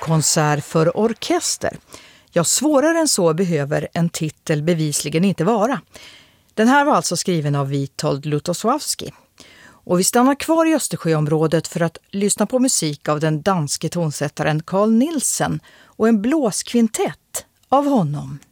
konsert för orkester. Ja, svårare än så behöver en titel bevisligen inte vara. Den här var alltså skriven av Witold Lutosławski. Och vi stannar kvar i Östersjöområdet för att lyssna på musik av den danske tonsättaren Carl Nielsen och en blåskvintett av honom.